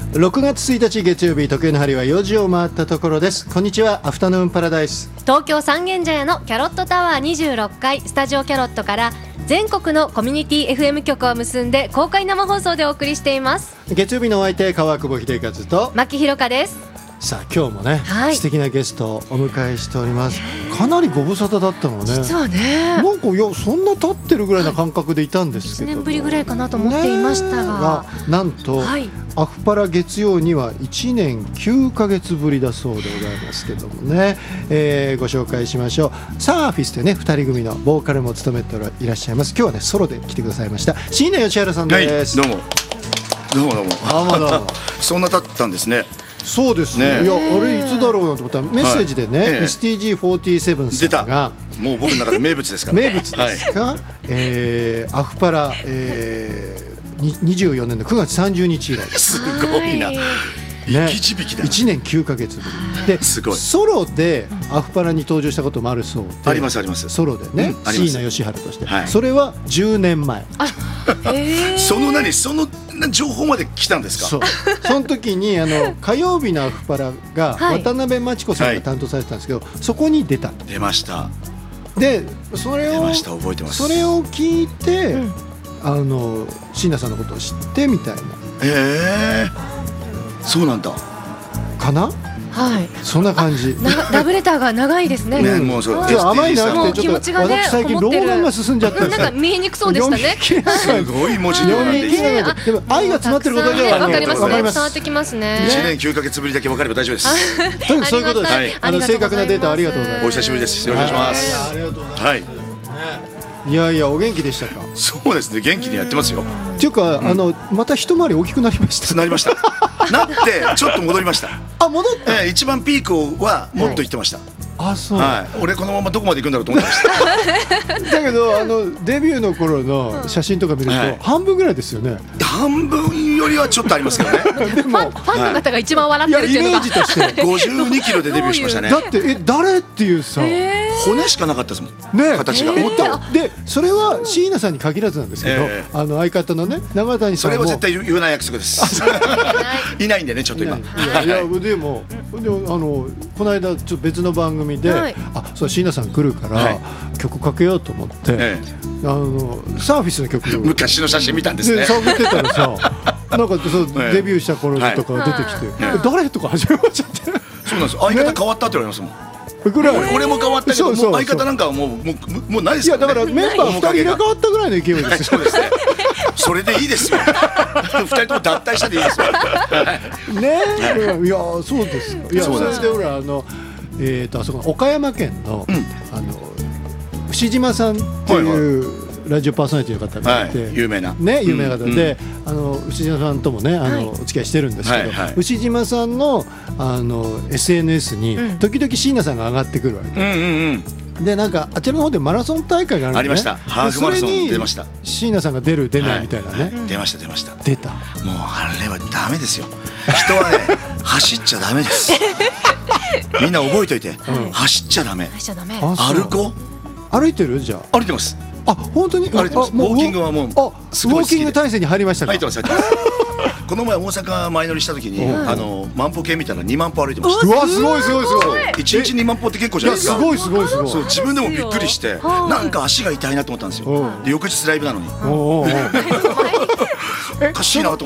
6月1日月曜日、時計の針は4時を回ったところです。こんにちは、アフタヌーンパラダイス。 東京三軒茶屋のキャロットタワー26階スタジオキャロットから全国のコミュニティ FM 局を結んで公開生放送でお送りしています。 月曜日のお相手、川久保秀和と牧ひろかです。 さあ今日もね、素敵なゲストをお迎えしております。かなりご無沙汰だったのね。 実はね、 なんかそんな経ってるぐらいな感覚でいたんですけど、 1年ぶりぐらいかなと思っていましたが、 なんと、アフパラ月曜には1年9ヶ月ぶりだそうでございますけどもね、ご紹介しましょう。サーフィスでね、2人組のボーカルも務めていらっしゃいます。今日はねソロで来てくださいました椎名義原さんです。 どうもそんな経ったんですね。 そうですね。いや、あれいつだろうなと思ったらメッセージでね、STG47 さんがもう僕の中で名物ですから名物ですか、アフパラ、24年の9月30日以来すごいな、 1年9ヶ月ぶりで、ソロでアフパラに登場したこともあるそうで。 ありますあります。 ソロでね、椎名義原として、それは10年前。 その情報まで来たんですか。 その時に火曜日のアフパラが渡辺真知子さんが担当されてたんですけど、そこに出たと。 出ました。 でそれを覚えてます。 それを聞いて、椎名さんのことを知ってみたいな。 そうなんだかな。はい、そんな感じ。 ラブレターが長いですね。 もうそう甘いなくて、ちょっと私最近老眼が進んじゃって、 なんか見えにくそうでしたね。 すごい文字量なんで。 でも愛が詰まってることではわかりますね。伝わってきますね。 1年9ヶ月ぶりだけ分かれば大丈夫です。 そういうことです。正確なデータありがとうございます。 お久しぶりです。よろしくお願いします。 ありがとうございます。いやいや、お元気でしたか。 そうですね、元気にやってますよ。 っていうか、また一回り大きくなりました。 なりました。なってちょっと戻りました。 戻った。 一番ピークはもっと言ってました。 そう。 俺このままどこまで行くんだろうと思ってました。 だけどデビューの頃の写真とか見ると半分ぐらいですよね。 半分よりはちょっとありますけどね。 でもファンの方が一番笑ってるっていうのがイメージとして 52キロでデビューしましたね。 だって誰っていうさ、 骨しかなかったですもんね、形が。 でそれは椎名さんに限らずなんですけど、相方のね永谷さんも。 それは絶対言わない約束です。いないんでね、ちょっと今。 いやでもこの間ちょっと別の番組で、そう椎名さん来るから曲かけようと思って、サーフィスの曲昔の写真見たんですね。 探ってたらさ、なんかデビューした頃とか出てきて、誰とか始めましたって。 そうなんです。相方変わったって言われますもん。俺も変わったけど、相方なんかはもうないですよね。 いやだからメンバー2人入れ替わったぐらいの勢いです。 そうですね。それでいいですよ。2人とも脱退したでいいですよ。 ね、いやそうですか。いやそれでほらあそこ岡山県の牛島さんっていうラジオパーソナリティの方がいて、 有名な有名な方で、牛島さんともねお付き合いしてるんですけど、牛島さんのSNS に時々椎名さんが上がってくるわけで、なんかあちらの方でマラソン大会があるんですね。 ありました。ハーフマラソン出ました。 椎名さんが出る出ないみたいなね。 出ました。 出た。 もうあれはダメですよ。人はね走っちゃダメです。みんな覚えといて、走っちゃダメ。歩いてる。じゃあ歩いてます。 本当に。 ウォーキングはもうウォーキング体制に入りましたか。 入ってます。この前大阪前乗りした時に万歩計見たら2万歩歩いてました。 うわ、すごい。 1日2万歩って結構じゃないですか。 すごい。 そう、自分でもびっくりして、なんか足が痛いなと思ったんですよ。で翌日ライブなのにおかしいなと思って。